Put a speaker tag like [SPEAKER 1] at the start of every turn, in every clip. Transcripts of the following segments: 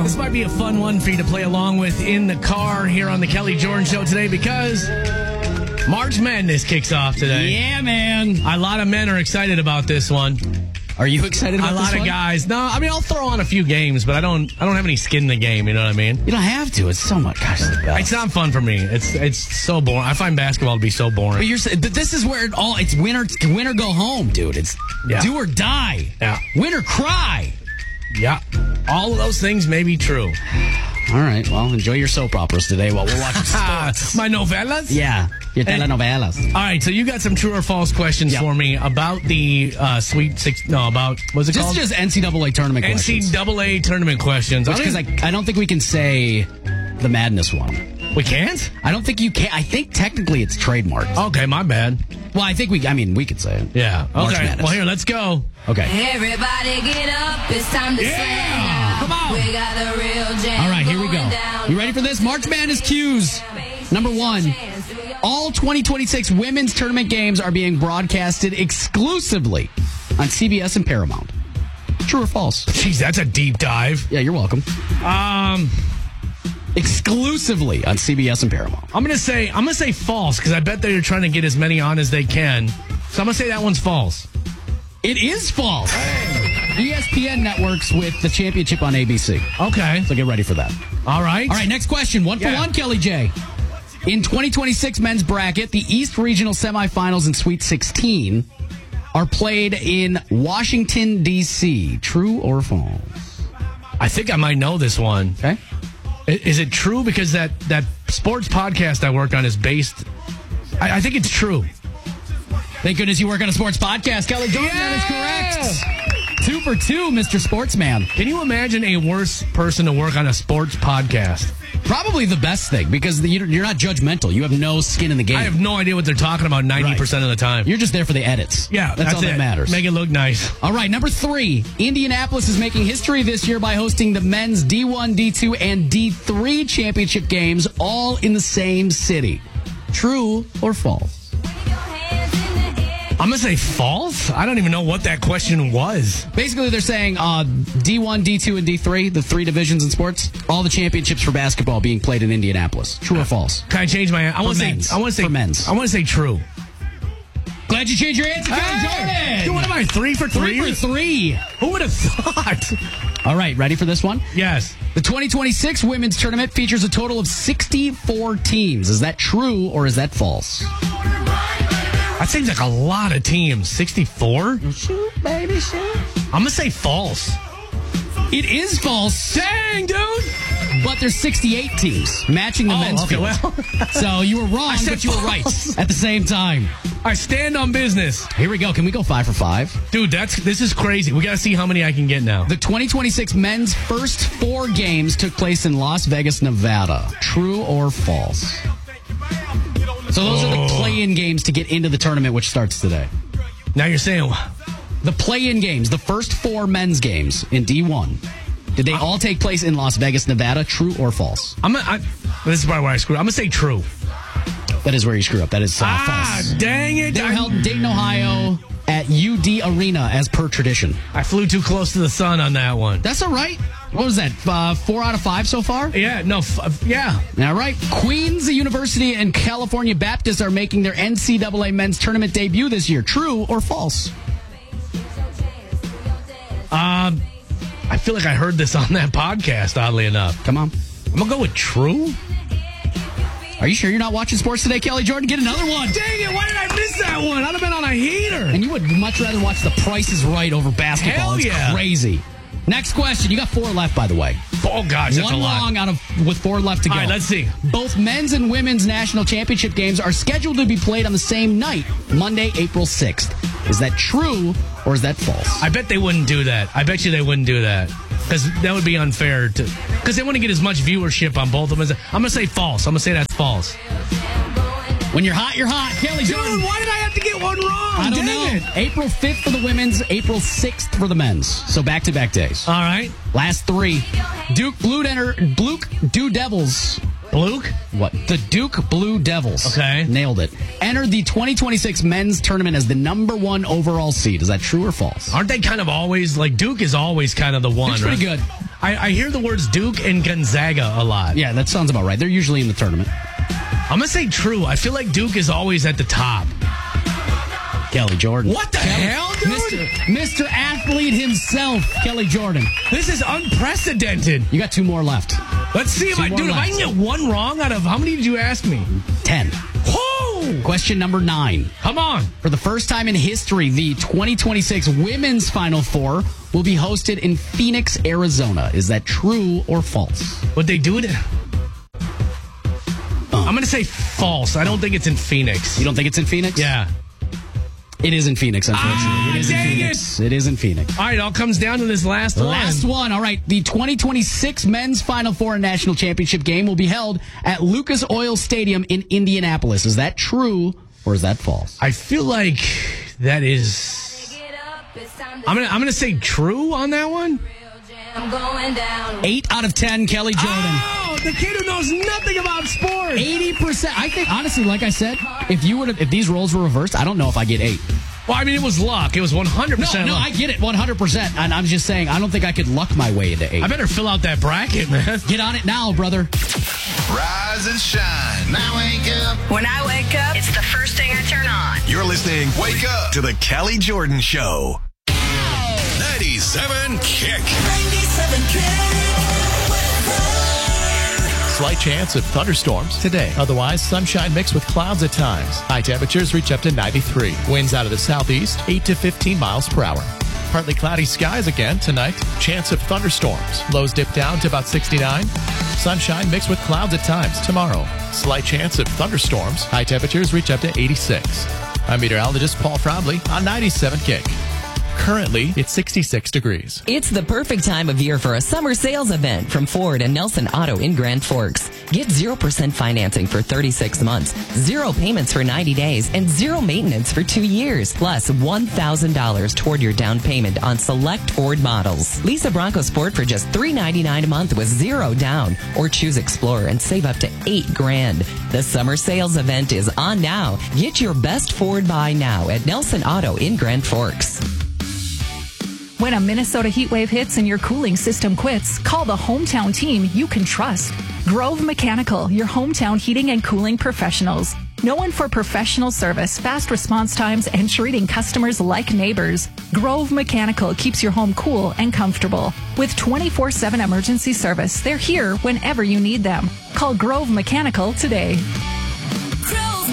[SPEAKER 1] This might be a fun one for you to play along with in the car here on the Kelly Jordan Show today because March Madness kicks off today.
[SPEAKER 2] Yeah, man.
[SPEAKER 1] A lot of men are excited about this one.
[SPEAKER 2] Are you excited about
[SPEAKER 1] this one? A lot of guys. No, I mean, I'll throw on a few games, but I don't have any skin in the game, you know what I mean?
[SPEAKER 2] You don't have to. It's so much. Gosh,
[SPEAKER 1] it's not fun for me. It's so boring. I find basketball to be so boring.
[SPEAKER 2] But this is where it's win or go home, dude. It's do or die.
[SPEAKER 1] Yeah.
[SPEAKER 2] Win or cry.
[SPEAKER 1] Yeah. All of those things may be true.
[SPEAKER 2] All right. Well, enjoy your soap operas today while we're watching sports.
[SPEAKER 1] My novellas?
[SPEAKER 2] Yeah. Your telenovelas.
[SPEAKER 1] All right. So you got some true or false questions for me about the Sweet Six. No, about what's it called?
[SPEAKER 2] Just NCAA tournament questions.
[SPEAKER 1] NCAA tournament questions.
[SPEAKER 2] Because I don't think we can say the Madness one.
[SPEAKER 1] We can't?
[SPEAKER 2] I don't think you can. I think technically it's trademarked.
[SPEAKER 1] Okay, my bad.
[SPEAKER 2] Well, I think we could say it.
[SPEAKER 1] Yeah. Okay. Well, here, let's go.
[SPEAKER 2] Okay.
[SPEAKER 3] Everybody get up. It's time to slam.
[SPEAKER 1] Come on.
[SPEAKER 3] We got the real jam.
[SPEAKER 2] All right, here we go. You ready for this? March Madness cues. Number 1. All 2026 women's tournament games are being broadcasted exclusively on CBS and Paramount. True or false?
[SPEAKER 1] Jeez, that's a deep dive.
[SPEAKER 2] Yeah, you're welcome. Exclusively on CBS and Paramount.
[SPEAKER 1] I'm gonna say false because I bet they're trying to get as many on as they can. So I'm gonna say that one's false.
[SPEAKER 2] It is false. ESPN networks with the championship on ABC.
[SPEAKER 1] Okay,
[SPEAKER 2] so get ready for that.
[SPEAKER 1] All right.
[SPEAKER 2] Next question. 1 for 1, Kelly J. In 2026 men's bracket, the East Regional semifinals and Sweet 16 are played in Washington, D.C. True or false?
[SPEAKER 1] I think I might know this one.
[SPEAKER 2] Okay.
[SPEAKER 1] Is it true? Because that sports podcast I work on is based... I think it's true.
[SPEAKER 2] Thank goodness you work on a sports podcast, Kelly Jordan. That is correct. 2 for 2, Mr. Sportsman.
[SPEAKER 1] Can you imagine a worse person to work on a sports podcast?
[SPEAKER 2] Probably the best thing, because you're not judgmental. You have no skin in the game.
[SPEAKER 1] I have no idea what they're talking about 90% of the time.
[SPEAKER 2] You're just there for the edits.
[SPEAKER 1] Yeah,
[SPEAKER 2] that's all that matters.
[SPEAKER 1] Make it look nice.
[SPEAKER 2] All right, number 3. Indianapolis is making history this year by hosting the men's D1, D2, and D3 championship games all in the same city. True or false?
[SPEAKER 1] I'm going to say false. I don't even know what that question was.
[SPEAKER 2] Basically, they're saying D1, D2, and D3, the 3 divisions in sports, all the championships for basketball being played in Indianapolis. True or false?
[SPEAKER 1] Can I change my answer? I want to say true.
[SPEAKER 2] Glad you changed your answer, Kelly Jordan.
[SPEAKER 1] Dude, what am I, 3 for 3?
[SPEAKER 2] 3 for 3.
[SPEAKER 1] Who would have thought?
[SPEAKER 2] All right, ready for this one?
[SPEAKER 1] Yes.
[SPEAKER 2] The 2026 women's tournament features a total of 64 teams. Is that true or is that false?
[SPEAKER 1] That seems like a lot of teams. 64?
[SPEAKER 2] Shoot, baby, shoot.
[SPEAKER 1] I'm going to say false.
[SPEAKER 2] It is false.
[SPEAKER 1] Dang, dude.
[SPEAKER 2] But there's 68 teams matching the men's field.
[SPEAKER 1] Well.
[SPEAKER 2] So you were wrong, but you were right at the same time.
[SPEAKER 1] I stand on business.
[SPEAKER 2] Here we go. Can we go 5 for 5?
[SPEAKER 1] Dude, this is crazy. We got to see how many I can get now.
[SPEAKER 2] The 2026 men's first 4 games took place in Las Vegas, Nevada. True or false? So those are the play-in games to get into the tournament, which starts today.
[SPEAKER 1] Now you're saying
[SPEAKER 2] the play-in games, the first 4 men's games in D1, did they all take place in Las Vegas, Nevada? True or false?
[SPEAKER 1] This is probably where I screw up. I'm going to say true.
[SPEAKER 2] That is where you screw up. That is false.
[SPEAKER 1] Dang it.
[SPEAKER 2] They were held in Dayton, Ohio at UD Arena as per tradition.
[SPEAKER 1] I flew too close to the sun on that one.
[SPEAKER 2] That's all right. What was that, 4 out of 5 so far?
[SPEAKER 1] Yeah, no, yeah.
[SPEAKER 2] All right. Queens University and California Baptist are making their NCAA men's tournament debut this year. True or false?
[SPEAKER 1] I feel like I heard this on that podcast, oddly enough.
[SPEAKER 2] Come on.
[SPEAKER 1] I'm going to go with true.
[SPEAKER 2] Are you sure you're not watching sports today, Kelly Jordan? Get another one.
[SPEAKER 1] Dang it, why did I miss that one? I'd have been on a heater.
[SPEAKER 2] And you would much rather watch The Price is Right over basketball.
[SPEAKER 1] Hell yeah.
[SPEAKER 2] It's crazy. Next question. You got 4 left, by the way.
[SPEAKER 1] Oh, gosh, that's a lot.
[SPEAKER 2] One wrong with 4 left to go.
[SPEAKER 1] All right, let's see.
[SPEAKER 2] Both men's and women's national championship games are scheduled to be played on the same night, Monday, April 6th. Is that true or is that false?
[SPEAKER 1] I bet they wouldn't do that. I bet you they wouldn't do that. Because that would be unfair. Because they want to get as much viewership on both of them. I'm going to say false. I'm going to say that's false.
[SPEAKER 2] When you're hot, you're hot. Kelly Jordan.
[SPEAKER 1] Dude, why did I have to get one wrong?
[SPEAKER 2] I don't know. April 5th for the women's, April 6th for the men's. So back-to-back days.
[SPEAKER 1] All right.
[SPEAKER 2] Last 3. Duke Blue Devils.
[SPEAKER 1] Bluke?
[SPEAKER 2] What? The Duke Blue Devils.
[SPEAKER 1] Okay.
[SPEAKER 2] Nailed it. Entered the 2026 men's tournament as the number 1 overall seed. Is that true or false?
[SPEAKER 1] Aren't they kind of always, like, Duke is always kind of the one,
[SPEAKER 2] Duke's
[SPEAKER 1] right?
[SPEAKER 2] pretty good.
[SPEAKER 1] I hear the words Duke and Gonzaga a lot.
[SPEAKER 2] Yeah, that sounds about right. They're usually in the tournament.
[SPEAKER 1] I'm going to say true. I feel like Duke is always at the top.
[SPEAKER 2] Kelly Jordan.
[SPEAKER 1] What the hell, dude?
[SPEAKER 2] Mr. Athlete himself, Kelly Jordan.
[SPEAKER 1] This is unprecedented.
[SPEAKER 2] You got 2 more left.
[SPEAKER 1] Let's see if I can get one wrong out of how many did you ask me?
[SPEAKER 2] 10.
[SPEAKER 1] Whoa!
[SPEAKER 2] Question number 9.
[SPEAKER 1] Come on.
[SPEAKER 2] For the first time in history, the 2026 Women's Final Four will be hosted in Phoenix, Arizona. Is that true or false?
[SPEAKER 1] Would they do it? I'm going to say false. I don't think it's in Phoenix.
[SPEAKER 2] You don't think it's in Phoenix?
[SPEAKER 1] Yeah.
[SPEAKER 2] It is in Phoenix, unfortunately. It is in Phoenix.
[SPEAKER 1] All right, it all comes down to this last one.
[SPEAKER 2] Last one. All right. The 2026 Men's Final Four National Championship game will be held at Lucas Oil Stadium in Indianapolis. Is that true or is that false?
[SPEAKER 1] I feel like that is... I'm gonna say true on that one.
[SPEAKER 2] 8 out of 10, Kelly Jordan.
[SPEAKER 1] Oh, the kid who knows nothing about sports.
[SPEAKER 2] 80%. I think, honestly, like I said, if these roles were reversed, I don't know if I get 8.
[SPEAKER 1] Well, I mean, it was luck. It was 100%
[SPEAKER 2] No,
[SPEAKER 1] luck.
[SPEAKER 2] I get it, 100%. And I'm just saying, I don't think I could luck my way into 8.
[SPEAKER 1] I better fill out that bracket, man.
[SPEAKER 2] Get on it now, brother.
[SPEAKER 4] Rise and shine. Now wake up.
[SPEAKER 5] When I wake up, it's the first thing I turn on.
[SPEAKER 4] You're listening Wake Up to the Kelly Jordan Show. 97 Kick.
[SPEAKER 6] 97 Kick.
[SPEAKER 7] Slight chance of thunderstorms today. Otherwise, sunshine mixed with clouds at times. High temperatures reach up to 93. Winds out of the southeast, 8 to 15 miles per hour. Partly cloudy skies again tonight. Chance of thunderstorms. Lows dip down to about 69. Sunshine mixed with clouds at times tomorrow. Slight chance of thunderstorms. High temperatures reach up to 86. I'm meteorologist Paul Fromley on 97 Kick. Currently, it's 66 degrees.
[SPEAKER 8] It's the perfect time of year for a summer sales event from Ford and Nelson Auto in Grand Forks. Get 0% financing for 36 months, 0 payments for 90 days, and 0 maintenance for 2 years, plus $1,000 toward your down payment on select Ford models. Lease a Bronco Sport for just $399 a month with 0 down, or choose Explorer and save up to $8,000. The summer sales event is on now. Get your best Ford buy now at Nelson Auto in Grand Forks.
[SPEAKER 9] When a Minnesota heat wave hits and your cooling system quits, call the hometown team you can trust. Grove Mechanical, your hometown heating and cooling professionals. Known for professional service, fast response times, and treating customers like neighbors, Grove Mechanical keeps your home cool and comfortable. With 24/7 emergency service, they're here whenever you need them. Call Grove Mechanical today.
[SPEAKER 6] Grove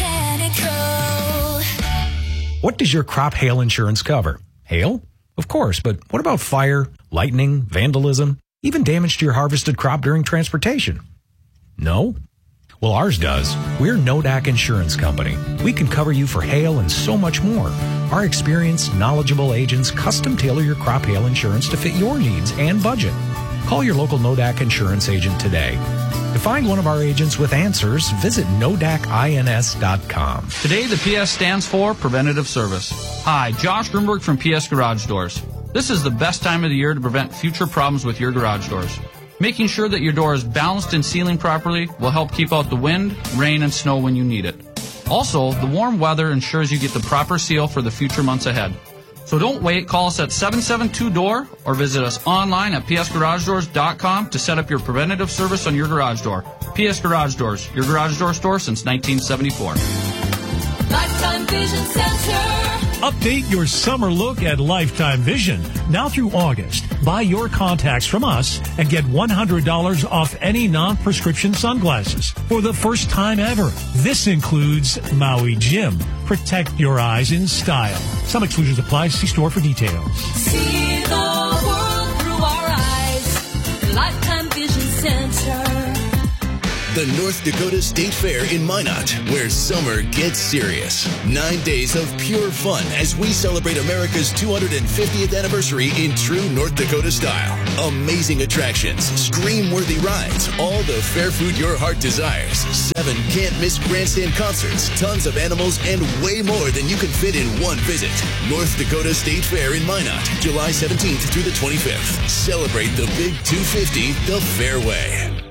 [SPEAKER 6] Mechanical.
[SPEAKER 10] What does your crop hail insurance cover? Hail? Of course, but what about fire, lightning, vandalism, even damage to your harvested crop during transportation? No? Well, ours does. We're Nodak Insurance Company. We can cover you for hail and so much more. Our experienced, knowledgeable agents custom tailor your crop hail insurance to fit your needs and budget. Call your local Nodak Insurance agent today. To find one of our agents with answers, visit NodakINS.com.
[SPEAKER 11] Today, the PS stands for Preventative Service. Hi, Josh Grunberg from PS Garage Doors. This is the best time of the year to prevent future problems with your garage doors. Making sure that your door is balanced and sealing properly will help keep out the wind, rain, and snow when you need it. Also, the warm weather ensures you get the proper seal for the future months ahead. So don't wait. Call us at 772-DOOR or visit us online at psgaragedoors.com to set up your preventative service on your garage door. PS Garage Doors, your garage door store since 1974.
[SPEAKER 6] Lifetime Vision Center.
[SPEAKER 12] Update your summer look at Lifetime Vision. Now through August, buy your contacts from us and get $100 off any non-prescription sunglasses for the first time ever. This includes Maui Jim. Protect your eyes in style. Some exclusions apply. See store for details.
[SPEAKER 6] See the world through our eyes. Lifetime Vision Center.
[SPEAKER 13] The North Dakota State Fair in Minot, where summer gets serious. 9 days of pure fun as we celebrate America's 250th anniversary in true North Dakota style. Amazing attractions, scream-worthy rides, all the fair food your heart desires. 7 can't-miss grandstand concerts, tons of animals, and way more than you can fit in one visit. North Dakota State Fair in Minot, July 17th through the 25th. Celebrate the Big 250 the fair way.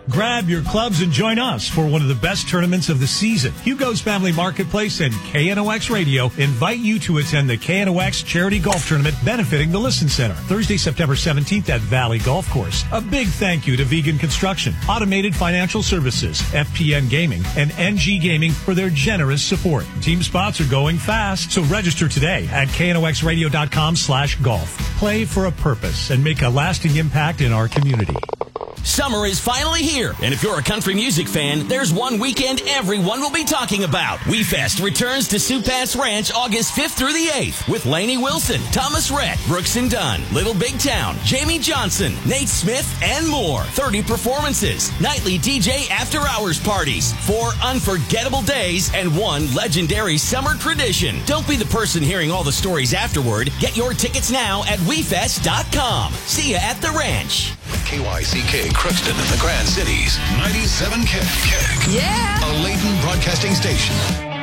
[SPEAKER 12] Grab your clubs and join us for one of the best tournaments of the season. Hugo's Family Marketplace and KNOX Radio invite you to attend the KNOX Charity Golf Tournament benefiting the Listen Center, Thursday, September 17th at Valley Golf Course. A big thank you to Vegan Construction, Automated Financial Services, FPN Gaming, and NG Gaming for their generous support. Team spots are going fast, so register today at knoxradio.com/golf. Play for a purpose and make a lasting impact in our community.
[SPEAKER 14] Summer is finally here, and if you're a country music fan, there's one weekend everyone will be talking about. WeFest returns to Sioux Pass Ranch August 5th through the 8th with Lainey Wilson, Thomas Rhett, Brooks and Dunn, Little Big Town, Jamie Johnson, Nate Smith, and more. 30 performances, nightly DJ after-hours parties, 4 unforgettable days, and 1 legendary summer tradition. Don't be the person hearing all the stories afterward. Get your tickets now at WeFest.com. See ya at the ranch.
[SPEAKER 4] KYCK Crookston and the Grand Cities, 97 KIK.
[SPEAKER 3] Yeah.
[SPEAKER 4] A Layton broadcasting station.